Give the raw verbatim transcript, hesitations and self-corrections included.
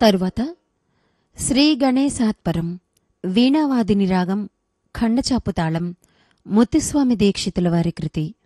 తరువాత శ్రీ గణేశాత్పరం వీణావాదిని రాగం ఖండచాపు తాళం ముత్తుస్వామి దీక్షితుల వారి కృతి.